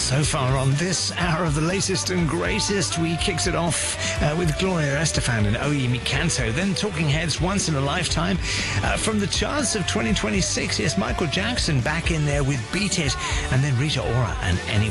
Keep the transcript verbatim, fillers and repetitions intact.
So far on this hour of the latest and greatest, we kicks it off uh, with Gloria Estefan and Oye Mi Canto, then Talking Heads, Once in a Lifetime. Uh, from the charts of twenty twenty-six, yes, Michael Jackson back in there with Beat It, and then Rita Ora and Any